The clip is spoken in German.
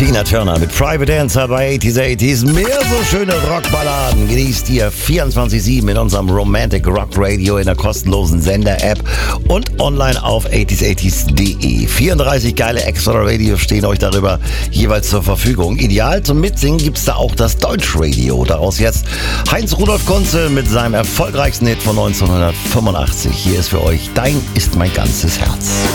Tina Turner mit Private Dancer bei 80s. Mehr so schöne Rockballaden genießt ihr 24/7 in unserem Romantic Rock Radio in der kostenlosen Sender-App und online auf 80s80s.de. 34 geile Extra-Radios stehen euch darüber jeweils zur Verfügung. Ideal zum Mitsingen gibt's da auch das Deutschradio. Daraus jetzt Heinz-Rudolf Kunze mit seinem erfolgreichsten Hit von 1985. Hier ist für euch Dein ist mein ganzes Herz.